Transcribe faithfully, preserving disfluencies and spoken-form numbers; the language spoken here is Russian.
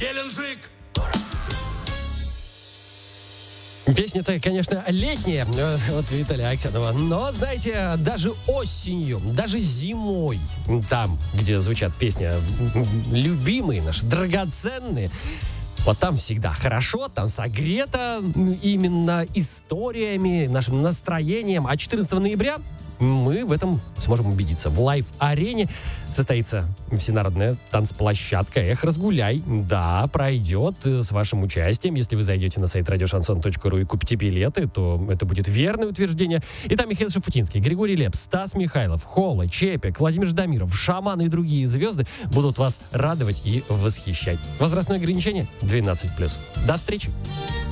Геленджик. Песня-то, конечно, летняя от Виталия Аксенова, но, знаете, даже осенью, даже зимой, там, где звучат песни любимые наши, драгоценные, вот там всегда хорошо, там согрето именно историями, нашим настроением. А четырнадцатого ноября мы в этом сможем убедиться. В лайв-арене состоится всенародная танцплощадка «Эх, разгуляй». Да, пройдет с вашим участием. Если вы зайдете на сайт радиошансон точка ру и купите билеты, то это будет верное утверждение. И там Михаил Шафутинский, Григорий Лепс, Стас Михайлов, Холла, Чепик, Владимир Ждамиров, Шаман и другие звезды будут вас радовать и восхищать. Возрастное ограничение двенадцать плюс. До встречи!